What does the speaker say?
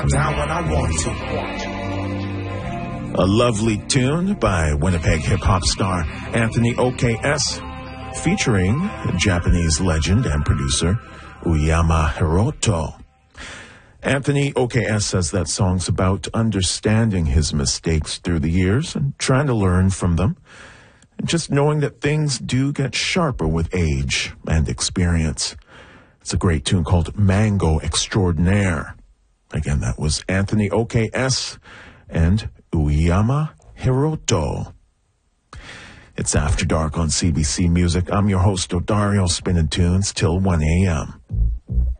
down when I want to. A lovely tune by Winnipeg hip-hop star Anthony OKS, featuring Japanese legend and producer Uyama Hiroto. Anthony OKS says that song's about understanding his mistakes through the years and trying to learn from them, and just knowing that things do get sharper with age and experience. It's a great tune called Mango Extraordinaire. Again, that was Anthony OKS and Uyama Hiroto. It's After Dark on CBC Music. I'm your host, Odario, spinning tunes till 1 a.m.